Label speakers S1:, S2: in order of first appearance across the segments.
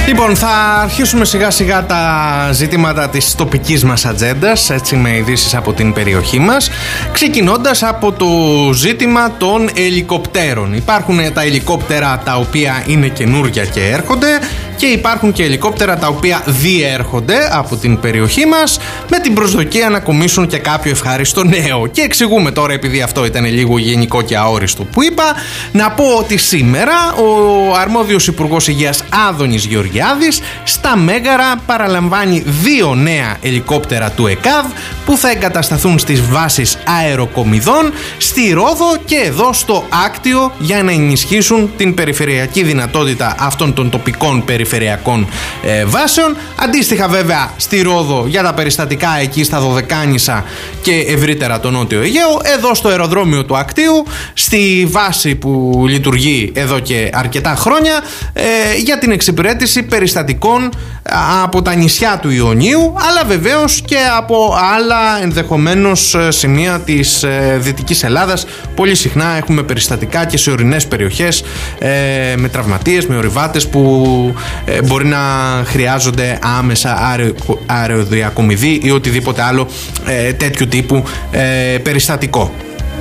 S1: Λοιπόν, θα αρχίσουμε σιγά σιγά τα ζητήματα της τοπικής μας ατζέντας, έτσι, με ειδήσεις από την περιοχή μας, ξεκινώντας από το ζήτημα των ελικοπτέρων. Υπάρχουν τα ελικόπτερα τα οποία είναι καινούρια και έρχονται, και υπάρχουν και ελικόπτερα τα οποία διέρχονται από την περιοχή μας με την προσδοκία να κομίσουν και κάποιο ευχάριστο νέο. Και εξηγούμε τώρα, επειδή αυτό ήταν λίγο γενικό και αόριστο που είπα, να πω ότι σήμερα ο αρμόδιος Υπουργός Υγείας Άδωνης Γεωργιάδης στα Μέγαρα παραλαμβάνει 2 νέα ελικόπτερα του ΕΚΑΒ που θα εγκατασταθούν στις βάσεις αεροκομιδών στη Ρόδο και εδώ στο Άκτιο για να ενισχύσουν την περιφερειακή δυνατότητα αυτών των τοπικών περιφερειακών βάσεων. Αντίστοιχα βέβαια στη Ρόδο για τα περιστατικά εκεί στα Δωδεκάνησα και ευρύτερα το Νότιο Αιγαίο, εδώ στο αεροδρόμιο του Ακτίου, στη βάση που λειτουργεί εδώ και αρκετά χρόνια για την εξυπηρέτηση περιστατικών από τα νησιά του Ιωνίου, αλλά βεβαίως και από άλλα ενδεχομένως σημεία της Δυτικής Ελλάδας. Πολύ συχνά έχουμε περιστατικά και σε ορεινές περιοχές με τραυματίες, με ορειβάτες που μπορεί να χρειάζονται άμεσα αεροδιακομιδή ή οτιδήποτε άλλο τέτοιου τύπου περιστατικό.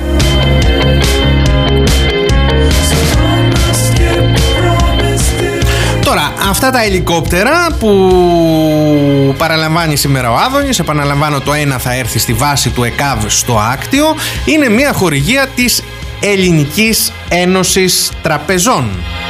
S1: Τώρα, αυτά τα ελικόπτερα που παραλαμβάνει σήμερα ο Άδωνης, επαναλαμβάνω, το ένα θα έρθει στη βάση του ΕΚΑΒ στο Άκτιο, είναι μια χορηγία της Ελληνικής Ένωσης Τραπεζών.